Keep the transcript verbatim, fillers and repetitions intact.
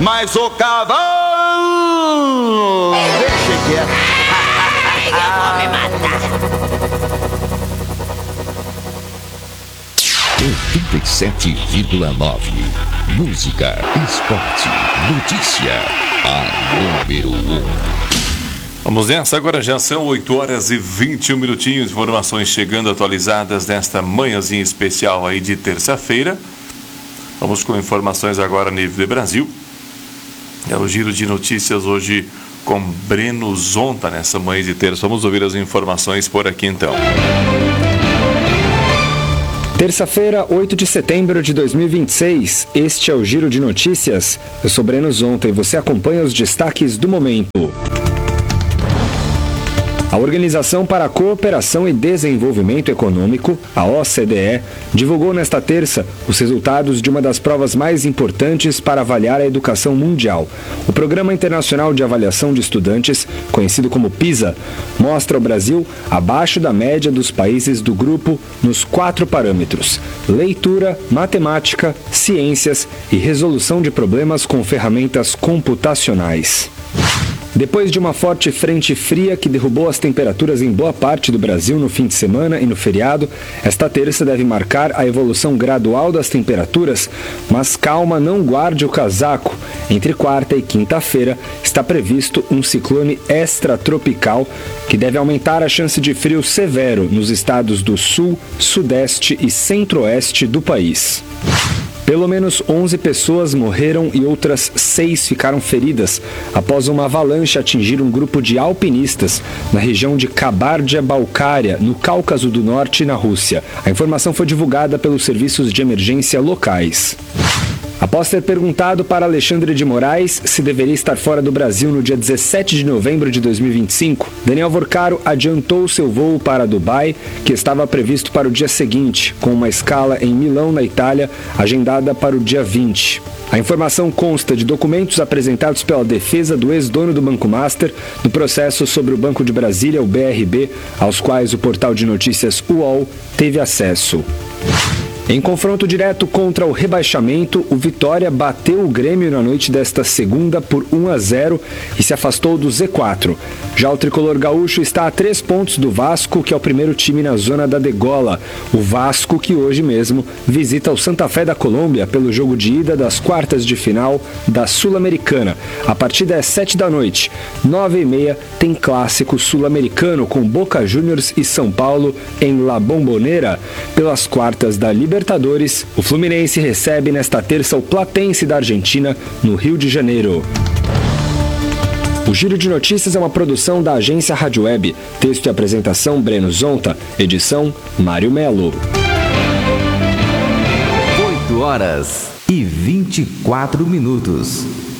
Mas o cavalo... Deixa quieto. Eu vou me matar. oitenta e sete vírgula nove. Música, esporte, notícia. A número um. Vamos nessa, agora já são oito horas e vinte e um minutinhos. Informações chegando atualizadas nesta manhãzinha especial aí de terça-feira. Vamos com informações agora a nível de Brasil. É o giro de notícias hoje com Breno Zonta nessa manhã de terça. Vamos ouvir as informações por aqui então. Terça-feira, oito de setembro de dois mil e vinte e seis, este é o Giro de Notícias. Eu sou Breno Zonta e você acompanha os destaques do momento. A Organização para a Cooperação e Desenvolvimento Econômico, a O C D E, divulgou nesta terça os resultados de uma das provas mais importantes para avaliar a educação mundial. O Programa Internacional de Avaliação de Estudantes, conhecido como PISA, mostra o Brasil abaixo da média dos países do grupo nos quatro parâmetros: leitura, matemática, ciências e resolução de problemas com ferramentas computacionais. Depois de uma forte frente fria que derrubou as temperaturas em boa parte do Brasil no fim de semana e no feriado, esta terça deve marcar a evolução gradual das temperaturas, mas calma, não guarde o casaco. Entre quarta e quinta-feira está previsto um ciclone extratropical que deve aumentar a chance de frio severo nos estados do sul, sudeste e centro-oeste do país. Pelo menos onze pessoas morreram e outras seis ficaram feridas após uma avalanche atingir um grupo de alpinistas na região de Kabardia-Balkária, no Cáucaso do Norte, na Rússia. A informação foi divulgada pelos serviços de emergência locais. Após ter perguntado para Alexandre de Moraes se deveria estar fora do Brasil no dia dezessete de novembro de dois mil e vinte e cinco, Daniel Vorcaro adiantou seu voo para Dubai, que estava previsto para o dia seguinte, com uma escala em Milão, na Itália, agendada para o dia vinte. A informação consta de documentos apresentados pela defesa do ex-dono do Banco Master no processo sobre o Banco de Brasília, o B R B, aos quais o portal de notícias U O L teve acesso. Em confronto direto contra o rebaixamento, o Vitória bateu o Grêmio na noite desta segunda por um a zero e se afastou do Z quatro. Já o tricolor gaúcho está a três pontos do Vasco, que é o primeiro time na zona da degola. O Vasco que hoje mesmo visita o Santa Fé da Colômbia pelo jogo de ida das quartas de final da Sul-Americana. A partida é sete da noite. Nove e meia tem clássico sul-americano com Boca Juniors e São Paulo em La Bombonera pelas quartas da Libertadores. Libertadores, o Fluminense recebe nesta terça o Platense da Argentina, no Rio de Janeiro. O Giro de Notícias é uma produção da agência Rádio Web. Texto e apresentação Breno Zonta, edição Mário Melo. oito horas e vinte e quatro minutos.